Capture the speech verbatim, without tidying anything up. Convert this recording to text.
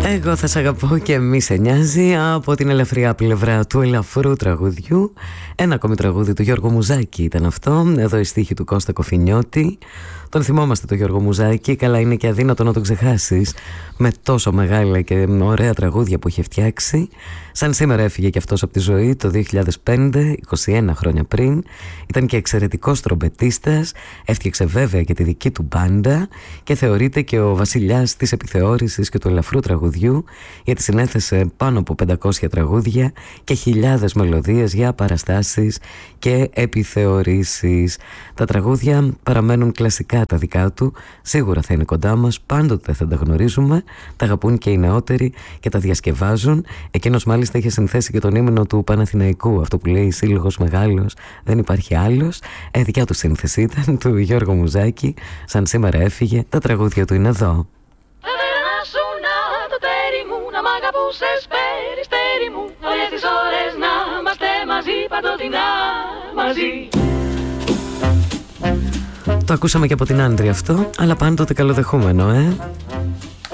Εγώ θα σ' αγαπώ και μη σε νοιάζει, από την ελαφριά πλευρά του ελαφρού τραγουδιού. Ένα ακόμη τραγούδι του Γιώργου Μουζάκη ήταν αυτό. Εδώ η στίχη του Κώστα Κοφινιώτη. Τον θυμόμαστε τον Γιώργο Μουζάκη. Καλά, είναι και αδύνατο να τον ξεχάσεις με τόσο μεγάλα και ωραία τραγούδια που είχε φτιάξει. Σαν σήμερα έφυγε και αυτός από τη ζωή το δύο χιλιάδες πέντε, είκοσι ένα χρόνια πριν. Ήταν και εξαιρετικός τρομπετίστας. Έφτιαξε βέβαια και τη δική του μπάντα και θεωρείται και ο βασιλιάς της επιθεώρησης και του ελαφρού τραγουδιού, γιατί συνέθεσε πάνω από πεντακόσια τραγούδια και χιλιάδες μελωδίες για παραστάσεις και επιθεωρήσεις. Τα τραγούδια παραμένουν κλασικά τα δικά του, σίγουρα θα είναι κοντά μας, πάντοτε θα τα γνωρίζουμε, τα αγαπούν και οι νεότεροι και τα διασκευάζουν. Εκείνος μάλιστα είχε συνθέσει και τον ύμνο του Παναθηναϊκού, αυτό που λέει «Σύλλογος μεγάλος, δεν υπάρχει άλλος». Ε, δικιά του σύνθεση ήταν, του Γιώργου Μουζάκη. Σαν σήμερα έφυγε, τα τραγούδια του είναι εδώ. Να μ' αγαπούσες περιστέρι μου, όλες τις ώρες να είμαστε μαζί, παντοτινά μαζί. Το ακούσαμε και από την Άντρη αυτό, αλλά πάντοτε καλοδεχούμενο, ε.